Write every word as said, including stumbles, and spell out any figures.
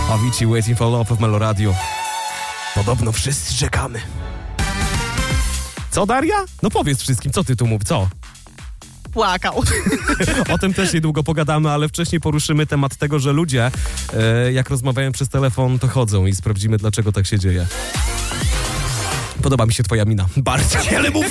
Avicii, Waiting for Love w Melo Radio. Podobno wszyscy czekamy. Co, Daria? No powiedz wszystkim, co ty tu mów, co? Płakał. O tym też niedługo pogadamy, ale wcześniej poruszymy temat tego, że ludzie, e, jak rozmawiają przez telefon, to chodzą i sprawdzimy, dlaczego tak się dzieje. Podoba mi się twoja mina. Bardzo, ale mów